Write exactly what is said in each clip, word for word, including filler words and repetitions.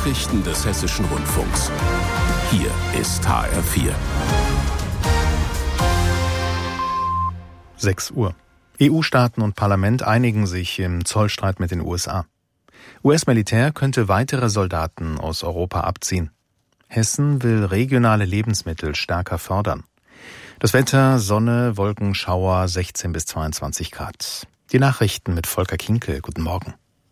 Nachrichten des Hessischen Rundfunks. Hier ist H R vier. sechs Uhr. E U-Staaten und Parlament einigen sich im Zollstreit mit den U S A. U S-Militär könnte weitere Soldaten aus Europa abziehen. Hessen will regionale Lebensmittel stärker fördern. Das Wetter, Sonne, Wolken, Schauer, sechzehn bis zweiundzwanzig Grad. Die Nachrichten mit Volker Kinkel. Guten Morgen.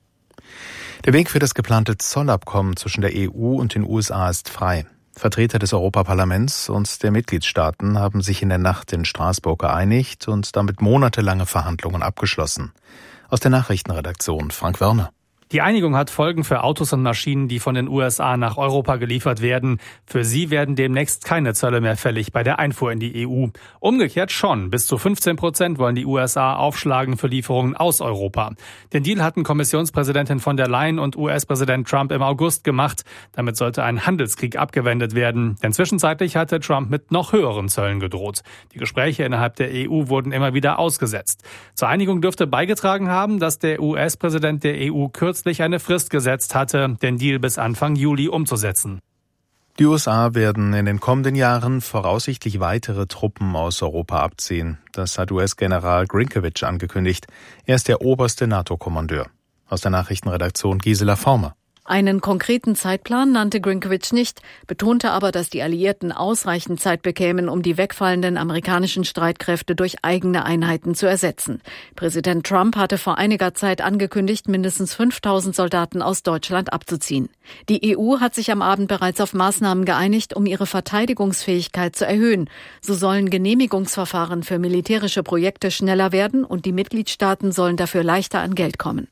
Der Weg für das geplante Zollabkommen zwischen der E U und den U S A ist frei. Vertreter des Europaparlaments und der Mitgliedstaaten haben sich in der Nacht in Straßburg geeinigt und damit monatelange Verhandlungen abgeschlossen. Aus der Nachrichtenredaktion Frank Wörner. Die Einigung hat Folgen für Autos und Maschinen, die von den U S A nach Europa geliefert werden. Für sie werden demnächst keine Zölle mehr fällig bei der Einfuhr in die E U. Umgekehrt schon. Bis zu fünfzehn Prozent wollen die U S A aufschlagen für Lieferungen aus Europa. Den Deal hatten Kommissionspräsidentin von der Leyen und U S-Präsident Trump im August gemacht. Damit sollte ein Handelskrieg abgewendet werden. Denn zwischenzeitlich hatte Trump mit noch höheren Zöllen gedroht. Die Gespräche innerhalb der E U wurden immer wieder ausgesetzt. Zur Einigung dürfte beigetragen haben, dass der U S-Präsident der E U kürzlich eine Frist gesetzt hatte, den Deal bis Anfang Juli umzusetzen. Die U S A werden in den kommenden Jahren voraussichtlich weitere Truppen aus Europa abziehen. Das hat U S-General Grinkovich angekündigt. Er ist der oberste NATO-Kommandeur. Aus der Nachrichtenredaktion Gisela Former. Einen konkreten Zeitplan nannte Grinkovich nicht, betonte aber, dass die Alliierten ausreichend Zeit bekämen, um die wegfallenden amerikanischen Streitkräfte durch eigene Einheiten zu ersetzen. Präsident Trump hatte vor einiger Zeit angekündigt, mindestens fünftausend Soldaten aus Deutschland abzuziehen. Die E U hat sich am Abend bereits auf Maßnahmen geeinigt, um ihre Verteidigungsfähigkeit zu erhöhen. So sollen Genehmigungsverfahren für militärische Projekte schneller werden und die Mitgliedstaaten sollen dafür leichter an Geld kommen.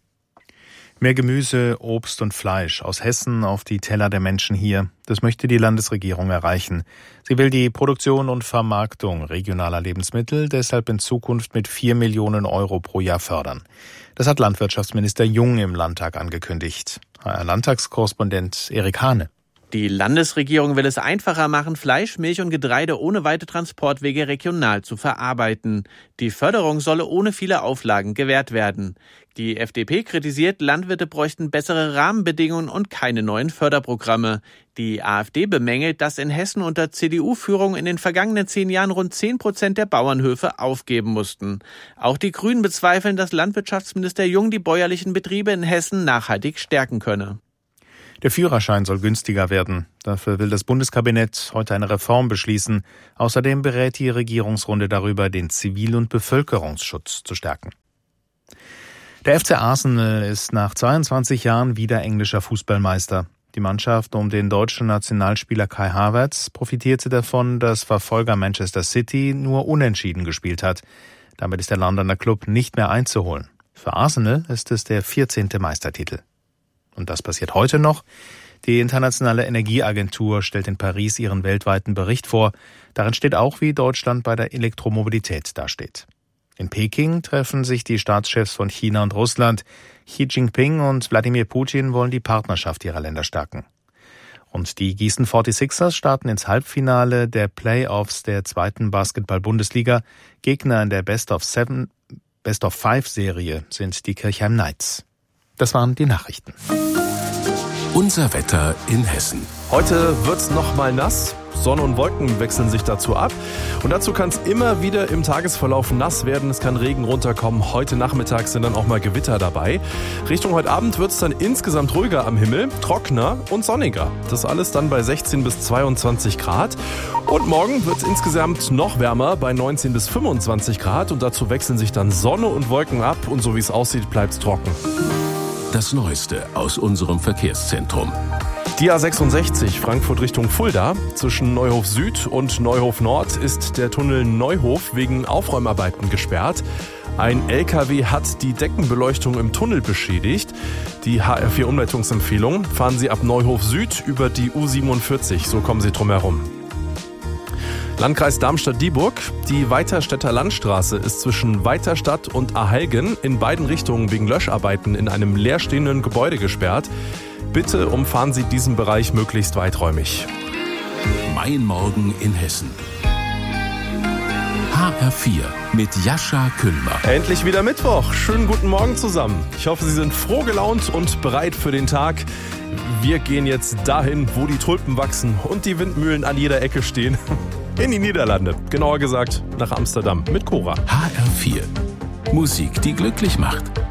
Mehr Gemüse, Obst und Fleisch aus Hessen auf die Teller der Menschen hier. Das möchte die Landesregierung erreichen. Sie will die Produktion und Vermarktung regionaler Lebensmittel deshalb in Zukunft mit vier Millionen Euro pro Jahr fördern. Das hat Landwirtschaftsminister Jung im Landtag angekündigt. H R-Landtagskorrespondent Erik Hane. Die Landesregierung will es einfacher machen, Fleisch, Milch und Getreide ohne weite Transportwege regional zu verarbeiten. Die Förderung solle ohne viele Auflagen gewährt werden. Die F D P kritisiert, Landwirte bräuchten bessere Rahmenbedingungen und keine neuen Förderprogramme. Die AfD bemängelt, dass in Hessen unter C D U-Führung in den vergangenen zehn Jahren rund zehn Prozent der Bauernhöfe aufgeben mussten. Auch die Grünen bezweifeln, dass Landwirtschaftsminister Jung die bäuerlichen Betriebe in Hessen nachhaltig stärken könne. Der Führerschein soll günstiger werden. Dafür will das Bundeskabinett heute eine Reform beschließen. Außerdem berät die Regierungsrunde darüber, den Zivil- und Bevölkerungsschutz zu stärken. Der F C Arsenal ist nach zweiundzwanzig Jahren wieder englischer Fußballmeister. Die Mannschaft um den deutschen Nationalspieler Kai Havertz profitierte davon, dass Verfolger Manchester City nur unentschieden gespielt hat. Damit ist der Londoner Klub nicht mehr einzuholen. Für Arsenal ist es der vierzehnte Meistertitel. Und das passiert heute noch. Die Internationale Energieagentur stellt in Paris ihren weltweiten Bericht vor. Darin steht auch, wie Deutschland bei der Elektromobilität dasteht. In Peking treffen sich die Staatschefs von China und Russland. Xi Jinping und Wladimir Putin wollen die Partnerschaft ihrer Länder stärken. Und die Gießen forty-sixers starten ins Halbfinale der Playoffs der zweiten Basketball-Bundesliga. Gegner in der Best-of-Seven, Best-of-Five-Serie sind die Kirchheim Knights. Das waren die Nachrichten. Unser Wetter in Hessen. Heute wird's noch mal nass. Sonne und Wolken wechseln sich dazu ab. Und dazu kann es immer wieder im Tagesverlauf nass werden. Es kann Regen runterkommen. Heute Nachmittag sind dann auch mal Gewitter dabei. Richtung heute Abend wird es dann insgesamt ruhiger am Himmel, trockener und sonniger. Das alles dann bei sechzehn bis zweiundzwanzig Grad. Und morgen wird es insgesamt noch wärmer bei neunzehn bis fünfundzwanzig Grad. Und dazu wechseln sich dann Sonne und Wolken ab. Und so wie es aussieht, bleibt es trocken. Das Neueste aus unserem Verkehrszentrum. Die A sechsundsechzig Frankfurt Richtung Fulda. Zwischen Neuhof Süd und Neuhof Nord ist der Tunnel Neuhof wegen Aufräumarbeiten gesperrt. Ein L K W hat die Deckenbeleuchtung im Tunnel beschädigt. Die H R vier Umleitungsempfehlung: fahren Sie ab Neuhof Süd über die U siebenundvierzig, so kommen Sie drum herum. Landkreis Darmstadt-Dieburg. Die Weiterstädter Landstraße ist zwischen Weiterstadt und Aheilgen in beiden Richtungen wegen Löscharbeiten in einem leerstehenden Gebäude gesperrt. Bitte umfahren Sie diesen Bereich möglichst weiträumig. Mein Morgen in Hessen. H R vier mit Jascha Küllmer. Endlich wieder Mittwoch. Schönen guten Morgen zusammen. Ich hoffe, Sie sind froh gelaunt und bereit für den Tag. Wir gehen jetzt dahin, wo die Tulpen wachsen und die Windmühlen an jeder Ecke stehen. In die Niederlande. Genauer gesagt nach Amsterdam mit Cora. H R vier. Musik, die glücklich macht.